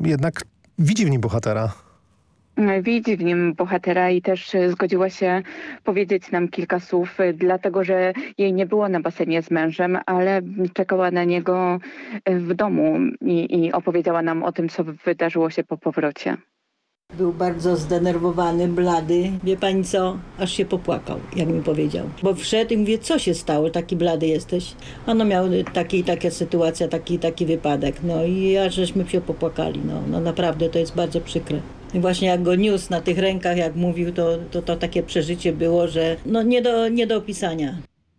jednak widzi w nim bohatera. Widzi w nim bohatera i też zgodziła się powiedzieć nam kilka słów, dlatego że jej nie było na basenie z mężem, ale czekała na niego w domu i opowiedziała nam o tym, co wydarzyło się po powrocie. Był bardzo zdenerwowany, blady. Wie pani co? Aż się popłakał, jak mi powiedział. Bo wszedł i mówię, co się stało? Taki blady jesteś. Ano miał taka sytuacja, taki wypadek. No i aż żeśmy się popłakali. No naprawdę to jest bardzo przykre. I właśnie jak go niósł na tych rękach, jak mówił, to takie przeżycie było, że no nie do opisania.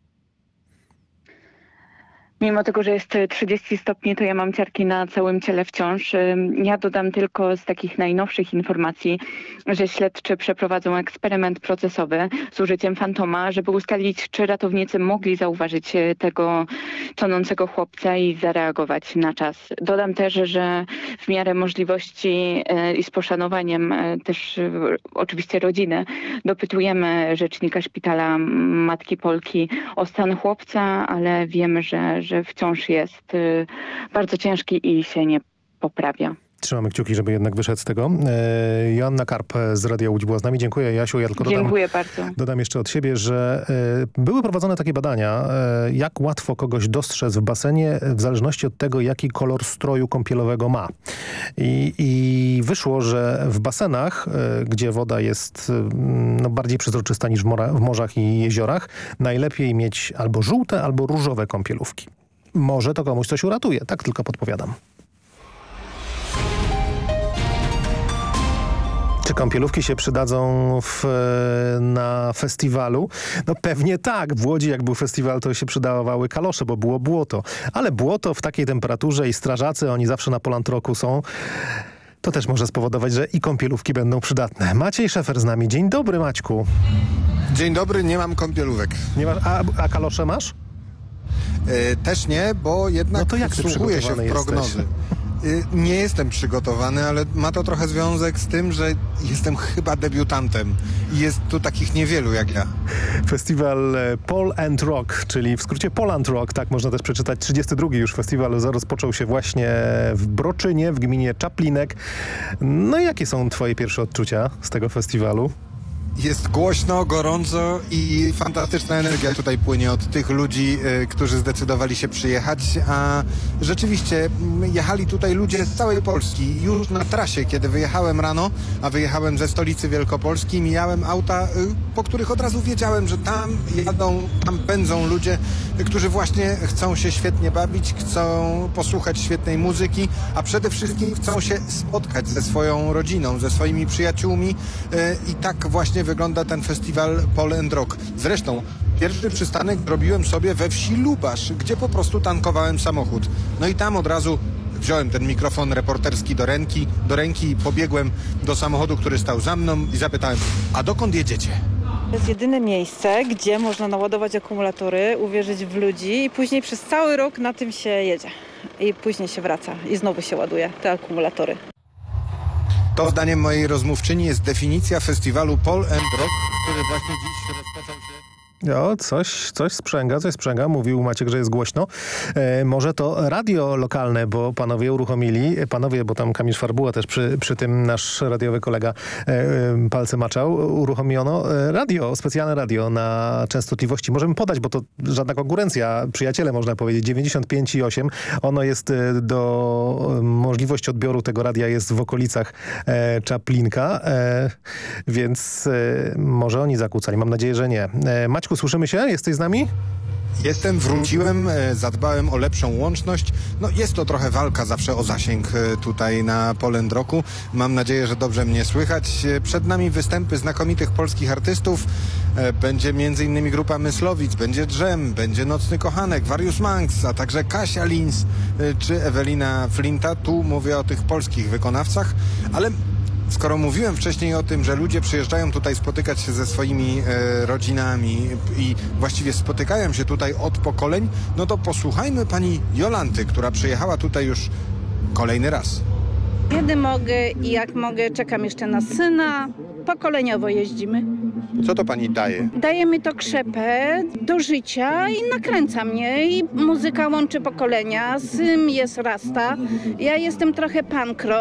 Mimo tego, że jest 30 stopni, to ja mam ciarki na całym ciele wciąż. Ja dodam tylko z takich najnowszych informacji, że śledczy przeprowadzą eksperyment procesowy z użyciem fantoma, żeby ustalić, czy ratownicy mogli zauważyć tego tonącego chłopca i zareagować na czas. Dodam też, że w miarę możliwości i z poszanowaniem też oczywiście rodziny dopytujemy rzecznika szpitala Matki Polki o stan chłopca, ale wiemy, że wciąż jest bardzo ciężki i się nie poprawia. Trzymamy kciuki, żeby jednak wyszedł z tego. Joanna Karp z Radia Łódź była z nami. Dziękuję, Jasiu. Ja tylko Dziękuję bardzo. Dodam jeszcze od siebie, że były prowadzone takie badania, jak łatwo kogoś dostrzec w basenie w zależności od tego, jaki kolor stroju kąpielowego ma. I wyszło, że w basenach, gdzie woda jest bardziej przezroczysta niż w morzach i jeziorach, najlepiej mieć albo żółte, albo różowe kąpielówki. Może to komuś coś uratuje. Tak tylko podpowiadam. Czy kąpielówki się przydadzą na festiwalu? No pewnie tak. W Łodzi jak był festiwal, to się przydawały kalosze, bo było błoto. Ale błoto w takiej temperaturze i strażacy, oni zawsze na Polantroku są. To też może spowodować, że i kąpielówki będą przydatne. Maciej Szefer z nami. Dzień dobry, Maćku. Dzień dobry, nie mam kąpielówek. Nie masz, a kalosze masz? Też nie, bo jednak no to jak wsłuchuję się w prognozy. Nie jestem przygotowany, ale ma to trochę związek z tym, że jestem chyba debiutantem i jest tu takich niewielu jak ja. Festiwal Pol and Rock, czyli w skrócie Poland Rock, tak można też przeczytać. 32. już festiwal rozpoczął się właśnie w Broczynie, w gminie Czaplinek. No i jakie są twoje pierwsze odczucia z tego festiwalu? Jest głośno, gorąco i fantastyczna energia tutaj płynie od tych ludzi, którzy zdecydowali się przyjechać, a rzeczywiście jechali tutaj ludzie z całej Polski. Już na trasie, kiedy wyjechałem rano, a wyjechałem ze stolicy Wielkopolski, mijałem auta, po których od razu wiedziałem, że tam jadą, tam pędzą ludzie, którzy właśnie chcą się świetnie bawić, chcą posłuchać świetnej muzyki, a przede wszystkim chcą się spotkać ze swoją rodziną, ze swoimi przyjaciółmi i tak właśnie wygląda ten festiwal Pol and Rock. Zresztą pierwszy przystanek robiłem sobie we wsi Lubasz, gdzie po prostu tankowałem samochód. No i tam od razu wziąłem ten mikrofon reporterski do ręki i pobiegłem do samochodu, który stał za mną i zapytałem, a dokąd jedziecie? To jest jedyne miejsce, gdzie można naładować akumulatory, uwierzyć w ludzi i później przez cały rok na tym się jedzie. I później się wraca i znowu się ładuje te akumulatory. To zdaniem mojej rozmówczyni jest definicja festiwalu Pol and Rock, który właśnie dziś rozpoczął się. O, coś sprzęga. Mówił Maciek, że jest głośno. Może to radio lokalne, bo panowie uruchomili, bo tam Kamil Szwarbuła też przy tym nasz radiowy kolega palce maczał, uruchomiono specjalne radio na częstotliwości. Możemy podać, bo to żadna konkurencja, przyjaciele można powiedzieć, 95,8. Ono jest możliwość odbioru tego radia jest w okolicach Czaplinka, więc może oni zakłócali. Mam nadzieję, że nie. Maćku, słyszymy się? Jesteś z nami? Jestem, wróciłem, zadbałem o lepszą łączność. No jest to trochę walka zawsze o zasięg tutaj na Pol and Rocku. Mam nadzieję, że dobrze mnie słychać. Przed nami występy znakomitych polskich artystów. Będzie m.in. grupa Myslowic, będzie Drzem, będzie Nocny Kochanek, Warius Manx, a także Kasia Lins czy Ewelina Flinta. Tu mówię o tych polskich wykonawcach, ale skoro mówiłem wcześniej o tym, że ludzie przyjeżdżają tutaj spotykać się ze swoimi rodzinami i właściwie spotykają się tutaj od pokoleń, no to posłuchajmy pani Jolanty, która przyjechała tutaj już kolejny raz. Kiedy mogę i jak mogę, czekam jeszcze na syna. Pokoleniowo jeździmy. Co to pani daje? Daje mi to krzepę do życia i nakręca mnie. I muzyka łączy pokolenia. Syn jest rasta. Ja jestem trochę punk rock.